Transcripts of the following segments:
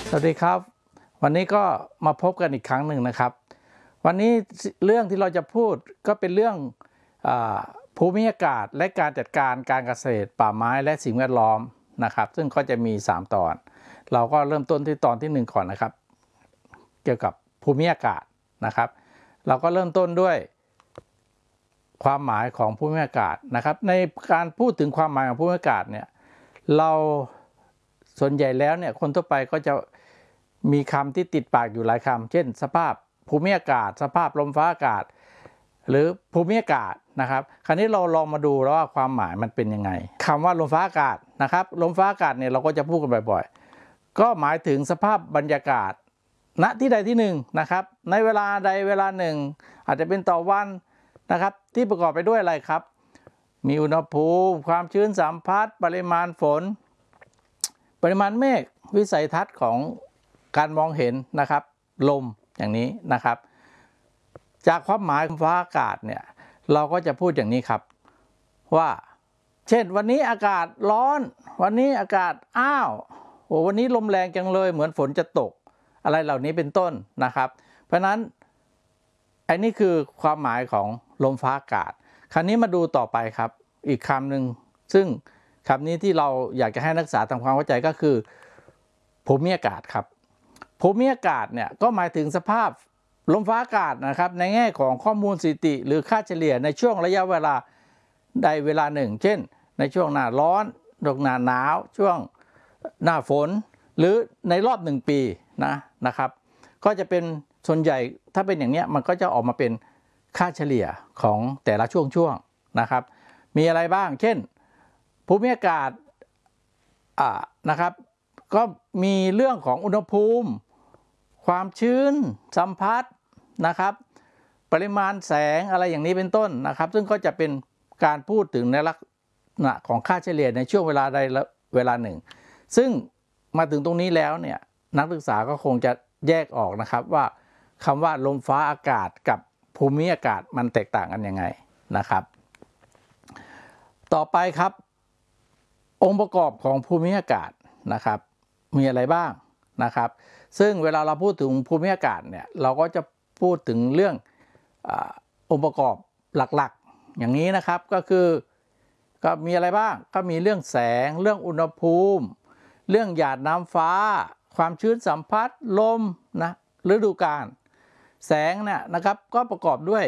สวัสดีครับวันนี้ก็มาพบกันอีกครั้งหนึ่งนะครับวันนี้เรื่องที่เราจะพูดก็เป็นเรื่องภูมิอากาศและการจัดการการเกษตรป่าไม้และสิ่งแวดล้อมนะครับซึ่งก็จะมี3ตอนเราก็เริ่มต้นที่ตอนที่1ก่อนนะครับเกี่ยวกับภูมิอากาศนะครับเราก็เริ่มต้นด้วยความหมายของภูมิอากาศนะครับในการพูดถึงความหมายของภูมิอากาศเนี่ยเราส่วนใหญ่แล้วเนี่ยคนทั่วไปก็จะมีคำที่ติดปากอยู่หลายคำเช่นสภาพภูมิอากาศสภาพลมฟ้าอากาศหรือภูมิอากาศนะครับคราวนี้เราลองมาดูแล้วว่าความหมายมันเป็นยังไงคำว่าลมฟ้าอากาศนะครับลมฟ้าอากาศเนี่ยเราก็จะพูดกันบ่อยๆก็หมายถึงสภาพบรรยากาศณที่ใดที่หนึ่งนะครับในเวลาใดเวลาหนึ่งอาจจะเป็นต่อวันนะครับที่ประกอบไปด้วยอะไรครับมีอุณหภูมิความชื้นสัมผัสปริมาณฝนปริมาณเมฆวิสัยทัศน์ของการมองเห็นนะครับลมอย่างนี้นะครับจากความหมายของฟ้าอากาศเนี่ยเราก็จะพูดอย่างนี้ครับว่าเช่นวันนี้อากาศร้อนวันนี้อากาศอ้าวโอ้วันนี้ลมแรงจังเลยเหมือนฝนจะตกอะไรเหล่านี้เป็นต้นนะครับเพราะนั้นอันนี้คือความหมายของลมฟ้าอากาศคราวนี้มาดูต่อไปครับอีกคำหนึ่งซึ่งคำนี้ที่เราอยากจะให้นักศึกษาทำความเข้าใจก็คือภูมิอากาศครับภูมิอากาศเนี่ยก็หมายถึงสภาพลมฟ้าอากาศนะครับในแง่ของข้อมูลสถิติหรือค่าเฉลี่ยในช่วงระยะเวลาใดเวลาหนึ่งเช่นในช่วงหน้าร้อนช่วงหน้าหนาวช่วงหน้าฝนหรือในรอบ1 ปีนะครับก็จะเป็นส่วนใหญ่ถ้าเป็นอย่างนี้มันก็จะออกมาเป็นค่าเฉลี่ยของแต่ละช่วงนะครับมีอะไรบ้างเช่นภูมิอากาศนะครับก็มีเรื่องของอุณหภูมิความชื้นสัมผัสนะครับปริมาณแสงอะไรอย่างนี้เป็นต้นนะครับซึ่งก็จะเป็นการพูดถึงในลักษณะของค่าเฉลี่ยในช่วงเวลาใดเวลาหนึ่งซึ่งมาถึงตรงนี้แล้วเนี่ยนักศึกษาก็คงจะแยกออกนะครับว่าคำว่าลมฟ้าอากาศกับภูมิอากาศมันแตกต่างกันยังไงนะครับต่อไปครับองค์ประกอบของภูมิอากาศนะครับมีอะไรบ้างนะครับซึ่งเวลาเราพูดถึงภูมิอากาศเนี่ยเราก็จะพูดถึงเรื่ององค์ประกอบหลักๆอย่างนี้นะครับก็คือก็มีอะไรบ้างก็มีเรื่องแสงเรื่องอุณหภูมิเรื่องหยาดน้ำฟ้าความชื้นสัมผัสลมนะฤดูกาลแสงเนี่ยนะครับก็ประกอบด้วย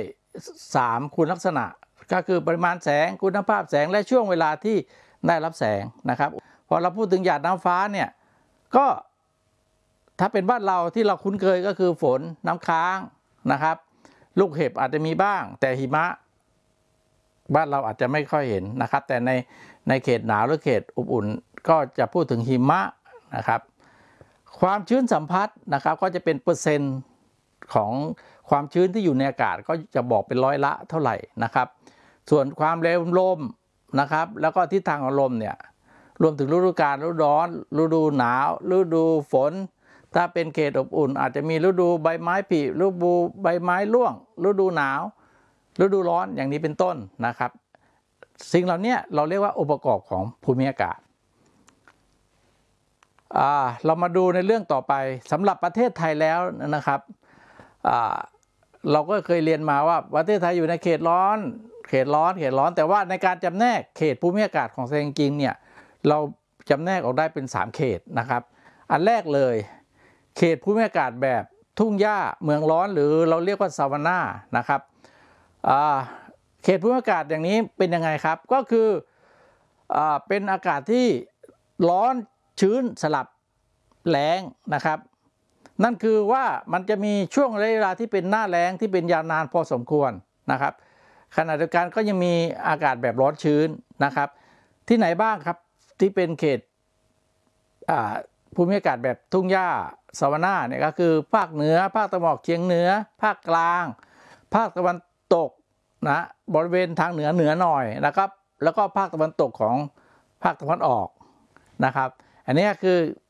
3คุณลักษณะก็คือปริมาณแสงคุณภาพแสงและช่วงเวลาที่ได้รับแสงนะครับพอเราพูดถึงหยาดน้ำฟ้าเนี่ยก็ถ้าเป็นบ้านเราที่เราคุ้นเคยก็คือฝนน้ำค้างนะครับลูกเห็บอาจจะมีบ้างแต่หิมะบ้านเราอาจจะไม่ค่อยเห็นนะครับแต่ในเขตหนาวหรือเขตอบอุ่นก็จะพูดถึงหิมะนะครับความชื้นสัมผัสนะครับก็จะเป็นเปอร์เซ็นต์ของความชื้นที่อยู่ในอากาศก็จะบอกเป็นร้อยละเท่าไหร่นะครับส่วนความเร็วลมนะครับแล้วก็ทิศทางของลมเนี่ยรวมถึงฤดูกาลฤดูร้อนฤดูหนาวฤดูฝนถ้าเป็นเขตอบอุ่นอาจจะมีฤดูใบไม้ผลิฤดูใบไม้ร่วงฤดูหนาวฤดูร้อนอย่างนี้เป็นต้นนะครับสิ่งเหล่านี้เราเรียกว่าองค์ประกอบของภูมิอากาศเรามาดูในเรื่องต่อไปสำหรับประเทศไทยแล้วนะครับเราก็เคยเรียนมาว่าประเทศไทยอยู่ในเขตร้อนแต่ว่าในการจำแนกเขตภูมิอากาศของจริงๆเนี่ยเราจำแนกออกได้เป็น3เขตนะครับอันแรกเลยเขตภูมิอากาศแบบทุ่งหญ้าเมืองร้อนหรือเราเรียกว่าซาวาน่านะครับเขตภูมิอากาศอย่างนี้เป็นยังไงครับก็คือเป็นอากาศที่ร้อนชื้นสลับแล้งนะครับนั่นคือว่ามันจะมีช่วงเวลาที่เป็นหน้าแล้งที่เป็นยาวนานพอสมควรนะครับขณะเดียวกันก็ยังมีอากาศแบบร้อนชื้นนะครับที่ไหนบ้างครับที่เป็นเขตภูมิอากาศแบบทุ่งหญ้าซาวาน่าเนี่ยก็คือภาคเหนือภาคตะวันออกเฉียงเหนือภาคกลางภาคตะวันตกนะบริเวณทางเหนือหน่อยนะครับแล้วก็ภาคตะวันตกของภาคตะวันออกนะครับอันนี้คือ